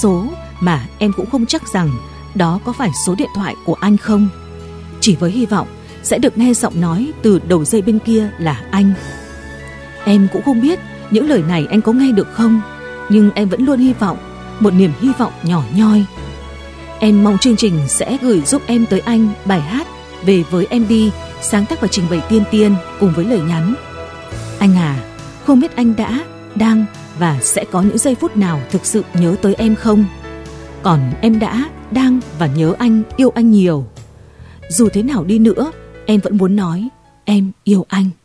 số mà em cũng không chắc rằng đó có phải số điện thoại của anh không. Chỉ với hy vọng sẽ được nghe giọng nói từ đầu dây bên kia là anh. Em cũng không biết những lời này anh có nghe được không, nhưng em vẫn luôn hy vọng, một niềm hy vọng nhỏ nhoi. Em mong chương trình sẽ gửi giúp em tới anh bài hát Về với em đi, sáng tác và trình bày Tiên Tiên cùng với lời nhắn: anh à, không biết anh đã, đang và sẽ có những giây phút nào thực sự nhớ tới em không? Còn em đã, đang và nhớ anh, yêu anh nhiều. Dù thế nào đi nữa, em vẫn muốn nói em yêu anh.